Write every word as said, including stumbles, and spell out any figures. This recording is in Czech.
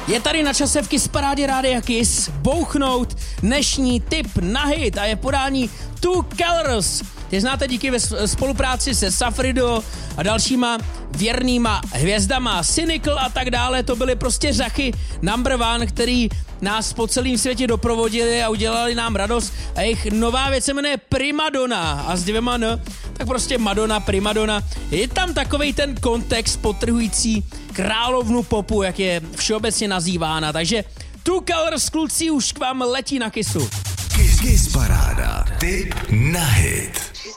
Je tady na časovky z parády Rádia Kiss bouchnout dnešní tip na hit a je podání Two Colors. Ty znáte díky ve spolupráci se Safrido a dalšíma věrnýma hvězdama, Cynical a tak dále. To byly prostě řachy number one, který nás po celém světě doprovodili a udělali nám radost. A jejich nová věc se jmenuje Primadonna a s dvěma N, tak prostě Madonna, Primadonna. Je tam takovej ten kontext potrhující královnu popu, jak je všeobecně nazývána. Takže Two Colors, kluci, už k vám letí na Kissu. Kiss, Kiss paráda. Tip na hit.